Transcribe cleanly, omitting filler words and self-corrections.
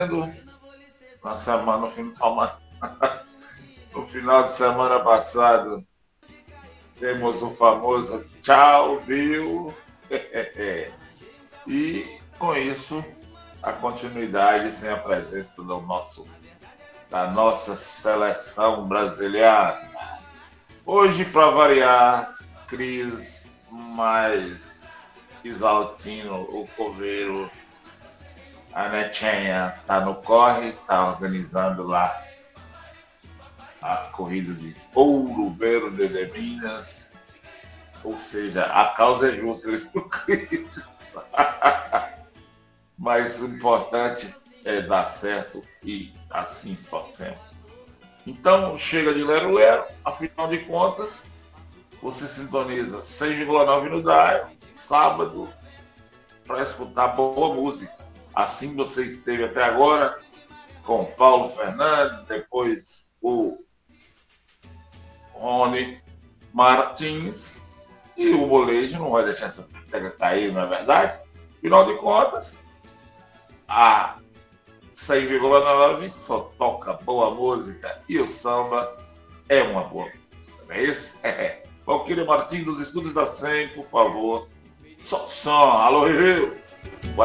na semana, no fim de semana, no final de semana passado, temos o famoso tchau, viu? E com isso, a continuidade sem a presença da nossa seleção brasileira. Hoje, para variar, Cris mais Isaltino, o Coveiro, a Netinha tá no corre, tá organizando lá a corrida de Ouro Verde de Minas. Ou seja, a causa é justa, viu, Cris? Mas o importante é dar certo e assim torcemos. Então, chega de lero-lero, afinal de contas, você sintoniza 6,9 no dial, sábado, para escutar boa música. Assim você esteve até agora com Paulo Fernandes, depois o Rony Martins, e o molejo não vai deixar essa pega cair, não é verdade? Afinal de contas, a 100,9 só toca boa música e o samba é uma boa música, não é isso? Valquíria Martins dos estúdios da 100, por favor. Só, alô, Rio.